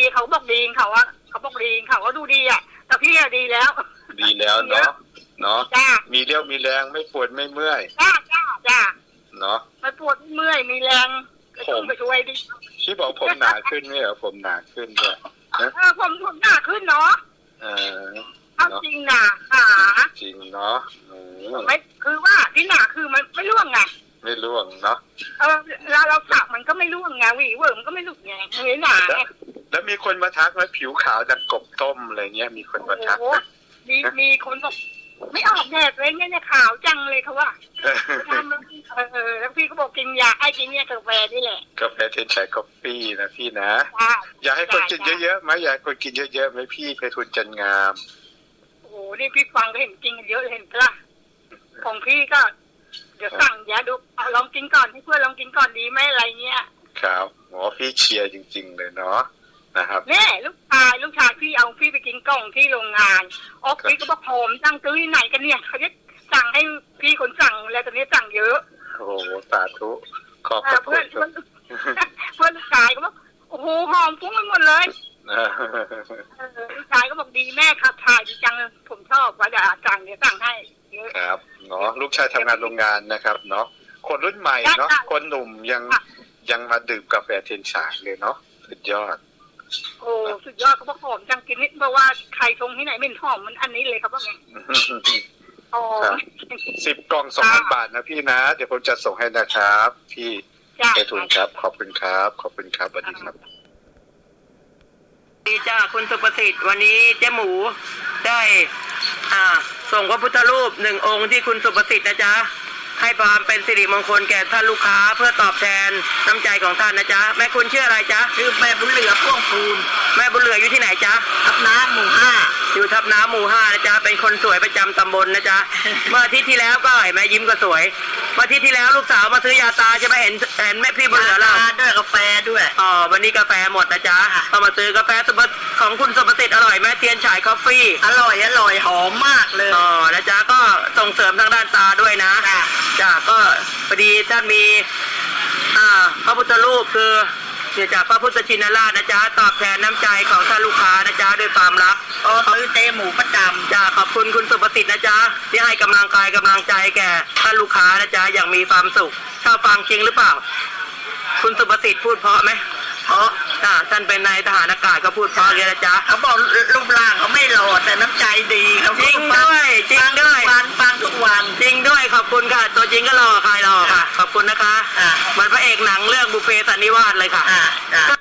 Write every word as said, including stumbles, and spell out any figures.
เขาบอกดีเขาว่าเขาบอกดีเขาว่าดูดีอ่ะแต่พี่อะดีแล้วดีแล้วเนาะเนาะมีเรี่ยวมีแรงไม่ปวดไม่เมื่อยจ้าจ้าจ้าเนาะไม่ปวดไม่เมื่อยมีแรงผมไปช่วยดิที่บอกผมหนาขึ้นไหมเหรอผมหนาขึ้นด้วยเออผมผมหนาขึ้นเนาะเออเอาจริงนะอ่าจริงเนาะไม่คือว่าที่หนาคือมันไม่ร่วงไงไม่ร่วงเนาะเออเราเราสักมันก็ไม่ร่วงไงหวีเวิร์มก็ไม่หลุดไงเฮ้ยหนาแล้วมีคนมาทักว่าผิวขาวดังกบต้มอะไรเงี้ยมีคนมาทักมีมีคนบอกไม่ออกแดดเลยเนี่ยขาวจังเลยเขาว่าทำเออแล้วพี่ก็บอกกินยาไอ้กินเนี่ยกาแฟนี่แหละกาแฟเทนชัยกาแฟนะพี่นะอยากให้คนกินเยอะๆไหมอยากให้คนกินเยอะๆไหมพี่เพทุนจันงามโอ้โหนี่พี่ฟังก็เห็นจริงเยอะเห็นปะของพี่ก็เดี๋ยวสั่งยาดูลองกินก่อนให้เพื่อนลองกินก่อนดีไหมอะไรเงี้ยครับหมอพี่เชียร์จริงๆเลยเนาะนะครับแน่ลูกชายลูกชายพี่เอาพี่ไปกินกล่องที่โรงงานออกพี่ก็บอกหอมสั่งซื้อที่ไหนกันเนี่ยเขาจะสั่งให้พี่คนสั่งแล้วตอนนี้สั่งเยอะโอ้โหสาธุขอบคุณเพื่อนเพื่อนเพื่อนลูกชายก็บอกโอ้โหหอมฟุ้งไปหมดเลยลูกชายก็บอกดีแม่ขับถ่ายดีจังผมชอบว่าจะสั่งเดี๋ยวสั่งให้เยอะครับเนาะลูกชายทำงานโรงงานนะครับเนาะคนรุ่นใหม่เนาะคนหนุ่มยังยังมาดื่มกาแฟเทนฉางเลยเนาะสุดยอดโอ้สุดยอดเขาบอกหอมจังกินนิดเพราะว่าใครชงที่ไหนไม่หอมมันอันนี้เลยครับว่าไงอ๋อสิบกล่องสองพันบาทนะพี่นะเดี๋ยวผมจะส่งให้นะครับพี่ไปทุนครับขอบคุณครับขอบคุณครับสวัสดีครับดีจ้าคุณสุประสิทธิ์วันนี้เจ๊หมูได้อ่าส่งพระพุทธรูปหนึ่งองค์ที่คุณสุประสิทธิ์นะจ๊ะให้ความเป็นสิริมงคลแก่ท่านลูกค้าเพื่อตอบแทนน้ำใจของท่านนะจ๊ะแม่คุณชื่ออะไรจ๊ะชื่อแม่บุญเหลือพ่วงพูนแม่บุญเหลืออยู่ที่ไหนจ๊ะทับน้ำหมู่ห้าอยู่ทับน้ำหมู่ห้านะจ๊ะเป็นคนสวยประจำตำบลนะจ๊ะเมื่ออาทิตย์ที่แล้วก็เห็นแม่ยิ้มก็สวยเมื่ออาทิตย์ที่แล้วลูกสาวมาซื้อยาตาใช่ไหมเห็นเห็นแม่พี่บุญเหลือเราด้วยกาแฟด้วยอ๋อวันนี้กาแฟหมดนะจ๊ะก็มาซื้อกาแฟของคุณสุประสิทธิ์อร่อยแม่เทียนฉายคอฟฟี่อร่อยอร่อยหอมมากเลยอ๋อนะจ๊ะก็ส่งเสริมทางด้านตาด้วยนะจ้ะก็พอดีท่านมีอ่าพระพุทธรูปคือเสียจากพระพุทธชินราชนะจ๊ะตอบแทนน้ำใจของท่านลูกค้านะจ๊ะด้วยความรักโอ้ซื้อเต้หมูประจำจ้ะขอบคุณคุณสุประสิทธิ์นะจ๊ะที่ให้กำลังกายกำลังใจแก่ท่านลูกค้านะจ๊ะอย่างมีความสุขชอบฟังจริงหรือเปล่าคุณสุประสิทธิ์พูดเพราะไหมเพราะอ่าท่านเป็นนายทหารอากาศก็พูดเพราะเลยนะจ๊ะเขาบอกรูปร่างเขาไม่หล่อแต่น้ำใจดีเขาจริงด้วยจริงด้วยฟังฟังทุกวันจริงด้วยขอบคุณค่ะตัวจริงก็หล่อใครหล่อค่ะขอบคุณนะคะอ่าเหมือนพระเอกหนังเรื่องบุพเพสันนิวาสเลยค่ะอ่า